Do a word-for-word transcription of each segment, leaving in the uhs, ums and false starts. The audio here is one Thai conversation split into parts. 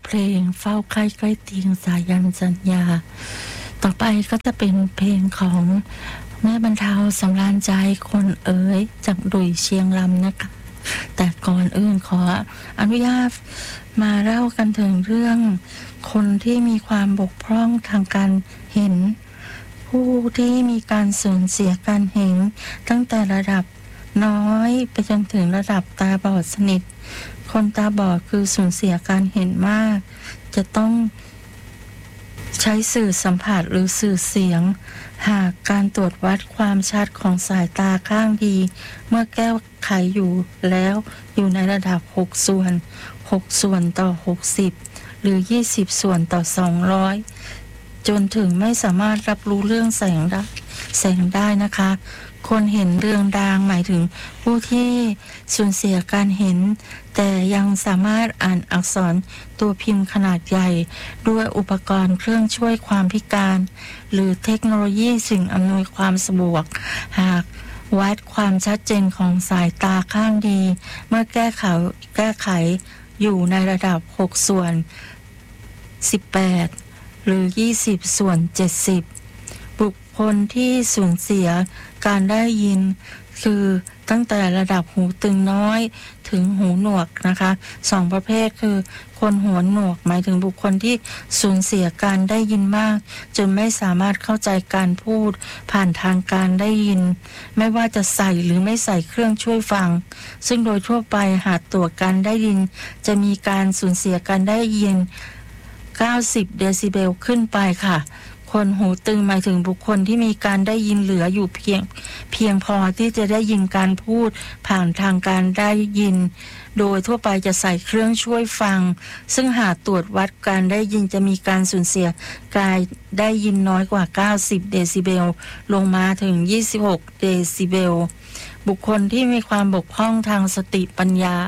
เพลงเฝ้าใกล้ใกล้เตียงสายันสัญญาต่อไปก็จะเป็นเพลงของแม่บรรเทาสำราญใจคนเอ๋ยจากดุยเชียงรำนะคะแต่ก่อนอื่นขออนุญาตมาเล่ากันถึงเรื่องคนที่มีความบกพร่องทางการเห็นผู้ที่มีการสูญเสียการเห็นตั้งแต่ระดับน้อยไปจนถึงระดับตาบอดสนิทคนตาบอดคือสูญเสียการเห็นมากจะต้องใช้สื่อสัมผัสหรือสื่อเสียงหากการตรวจวัดความชัดของสายตาข้างดีเมื่อแก้ไขอยู่แล้วอยู่ในระดับหกส่วนหกส่วนต่อหกสิบหรือยี่สิบส่วนต่อสองร้อยจนถึงไม่สามารถรับรู้เรื่องแสงได้แสงได้นะคะคนเห็นเรืองรางหมายถึงผู้ที่สูญเสียการเห็นแต่ยังสามารถอ่านอักษรตัวพิมพ์ขนาดใหญ่ด้วยอุปกรณ์เครื่องช่วยความพิการหรือเทคโนโลยีสิ่งอำนวยความสะดวกหากวัดความชัดเจนของสายตาข้างดีเมื่อแก้ไขแก้ไขอยู่ในระดับหกส่วนสิบแปดหรือยี่สิบส่วนเจ็ดสิบบุคคลที่สูญเสียการได้ยินคือตั้งแต่ระดับหูตึงน้อยถึงหูหนวกนะคะสองประเภทคือคนหัวหนวกหมายถึงบุคคลที่สูญเสียการได้ยินมากจนไม่สามารถเข้าใจการพูดผ่านทางการได้ยินไม่ว่าจะใส่หรือไม่ใส่เครื่องช่วยฟังซึ่งโดยทั่วไปหากตรวจการได้ยินจะมีการสูญเสียการได้ยินเก้าสิบเดซิเบลขึ้นไปค่ะคนหูตึงหมายถึงบุคคลที่มีการได้ยินเหลืออยู่เพียงเพียงพอที่จะได้ยินการพูดผ่านทางการได้ยินโดยทั่วไปจะใส่เครื่องช่วยฟังซึ่งหากตรวจวัดการได้ยินจะมีการสูญเสียการได้ยินน้อยกว่าเก้าสิบเดซิเบลลงมาถึงยี่สิบหกเดซิเบลบุคคลที่มีความบกพร่องทางสติปัญญา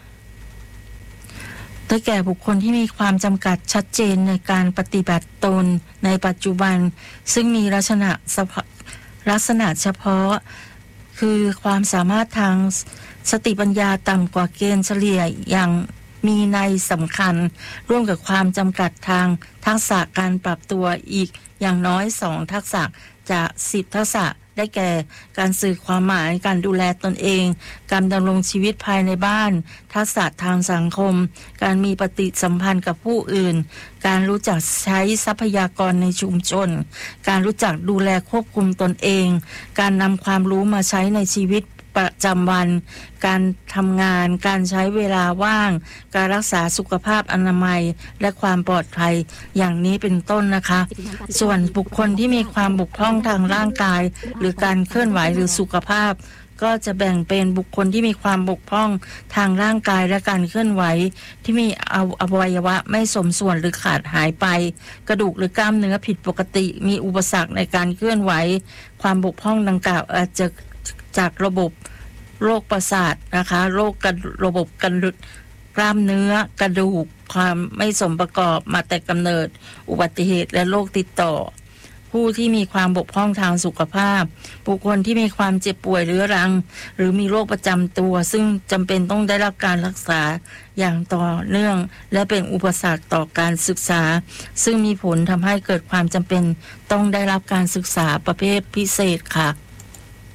ได้แก่บุคคลที่มีความจำกัดชัดเจนในการปฏิบัติตนในปัจจุบันซึ่งมีลักษณะลักษณะเฉพาะคือความสามารถทางสติปัญญาต่ำกว่าเกณฑ์เฉลี่ยอย่างมีในสำคัญร่วมกับความจำกัดทางทักษะการปรับตัวอีกอย่างน้อยสองทักษะจากสิบทักษะได้แก่การสื่อความหมายการดูแลตนเองการดำรงชีวิตภายในบ้านทักษะทางสังคมการมีปฏิสัมพันธ์กับผู้อื่นการรู้จักใช้ทรัพยากรในชุมชนการรู้จักดูแลควบคุมตนเองการนำความรู้มาใช้ในชีวิตประจำวันการทำงานการใช้เวลาว่างการรักษาสุขภาพอนามัยและความปลอดภัยอย่างนี้เป็นต้นนะคะส่วนบุคคลที่มีความบกพร่องทางร่างกายหรือการเคลื่อนไหวหรือสุขภาพก็จะแบ่งเป็นบุคคลที่มีความบกพร่องทางร่างกายและการเคลื่อนไหวที่มีอวัยวะไม่สมส่วนหรือขาดหายไปกระดูกหรือกล้ามเนื้อผิดปกติมีอุปสรรคในการเคลื่อนไหวความบกพร่องดังกล่าวอาจจะจากระบบโรคประสาทนะคะโรคกันระบบกันกล้ามเนื้อกระดูกความไม่สมประกอบมาแต่กำเนิดอุบัติเหตุและโรคติดต่อผู้ที่มีความบกพร่องทางสุขภาพบุคคลที่มีความเจ็บป่วยเรื้อรังหรือมีโรคประจำตัวซึ่งจำเป็นต้องได้รับการรักษาอย่างต่อเนื่องและเป็นอุปสรรคต่อการศึกษาซึ่งมีผลทำให้เกิดความจำเป็นต้องได้รับการศึกษาประเภทพิเศษค่ะ